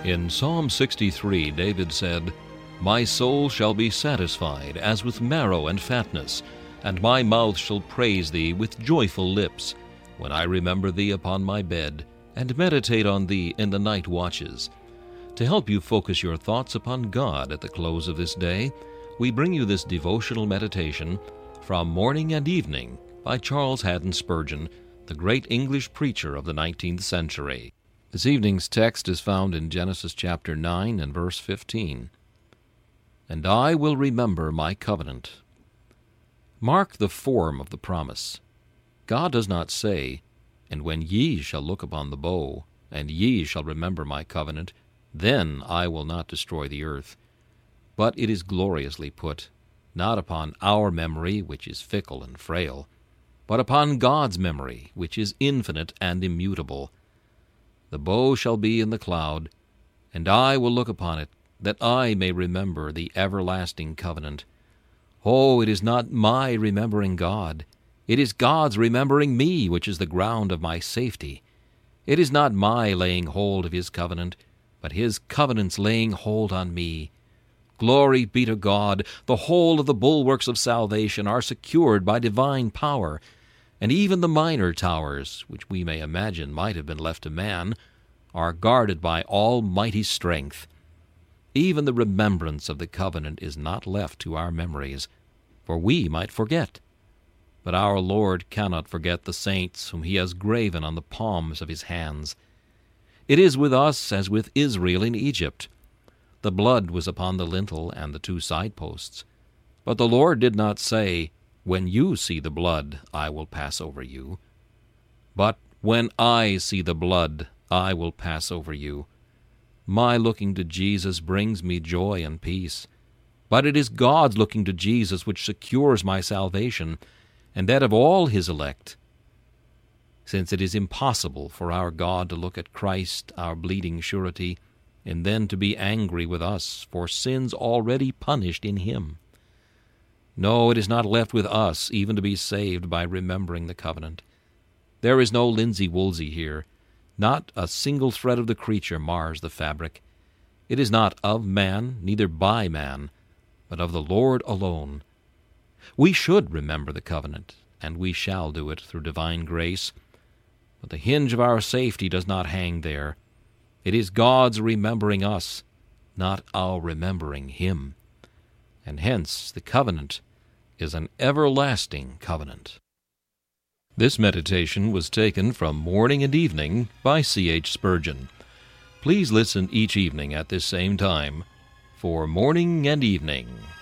In Psalm 63, David said, "My soul shall be satisfied as with marrow and fatness, and my mouth shall praise thee with joyful lips, when I remember thee upon my bed, and meditate on thee in the night watches." To help you focus your thoughts upon God at the close of this day, we bring you this devotional meditation from Morning and Evening by Charles Haddon Spurgeon, the great English preacher of the 19th century. This evening's text is found in Genesis chapter 9 and verse 15. "And I will remember my covenant." Mark the form of the promise. God does not say, "And when ye shall look upon the bow, and ye shall remember my covenant, then I will not destroy the earth." But it is gloriously put, not upon our memory, which is fickle and frail, but upon God's memory, which is infinite and immutable. "The bow shall be in the cloud, and I will look upon it, that I may remember the everlasting covenant." Oh, it is not my remembering God. It is God's remembering me, which is the ground of my safety. It is not my laying hold of His covenant, but His covenant's laying hold on me. Glory be to God! The whole of the bulwarks of salvation are secured by divine power, and even the minor towers, which we may imagine might have been left to man, are guarded by almighty strength. Even the remembrance of the covenant is not left to our memories, for we might forget. But our Lord cannot forget the saints whom He has graven on the palms of His hands. It is with us as with Israel in Egypt. The blood was upon the lintel and the two side posts. But the Lord did not say, "When you see the blood, I will pass over you." But, "When I see the blood, I will pass over you." My looking to Jesus brings me joy and peace. But it is God's looking to Jesus which secures my salvation, and that of all His elect. Since it is impossible for our God to look at Christ, our bleeding surety, and then to be angry with us for sins already punished in Him. No, it is not left with us even to be saved by remembering the covenant. There is no linsey-woolsey here. Not a single thread of the creature mars the fabric. It is not of man, neither by man, but of the Lord alone. We should remember the covenant, and we shall do it through divine grace. But the hinge of our safety does not hang there. It is God's remembering us, not our remembering Him. And hence the covenant is an everlasting covenant. This meditation was taken from Morning and Evening by C.H. Spurgeon. Please listen each evening at this same time for Morning and Evening.